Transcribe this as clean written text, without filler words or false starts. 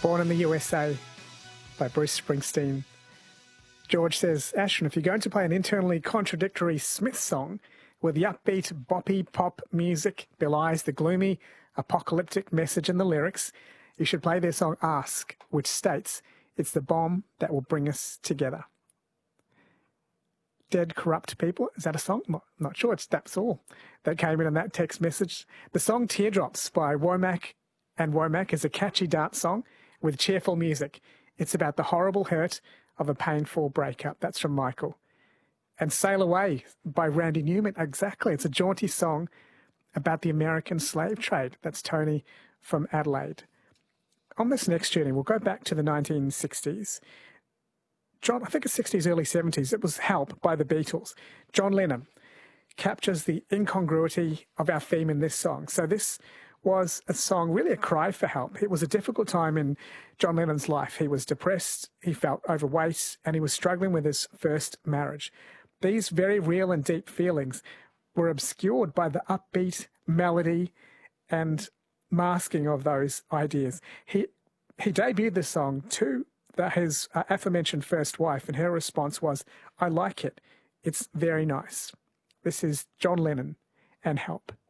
Born in the USA by Bruce Springsteen. George says, Ashton, if you're going to play an internally contradictory Smith song where the upbeat, boppy pop music belies the gloomy, apocalyptic message in the lyrics, you should play their song Ask, which states, it's the bomb that will bring us together. Dead Corrupt People, is that a song? Not sure, that's all that came in that text message. The song Teardrops by Womack and Womack is a catchy dance song with cheerful music. It's about the horrible hurt of a painful breakup. That's from Michael. And Sail Away by Randy Newman. Exactly. It's a jaunty song about the American slave trade. That's Tony from Adelaide. On this next journey, we'll go back to the 1960s. I think it's 60s, early 70s. It was Help by the Beatles. John Lennon captures the incongruity of our theme in this song. So this was a song, really a cry for help. It was a difficult time in John Lennon's life. He was depressed, he felt overweight, and he was struggling with his first marriage. These very real and deep feelings were obscured by the upbeat melody and masking of those ideas. He debuted this song to his aforementioned first wife, and her response was, I like it. It's very nice. This is John Lennon and Help.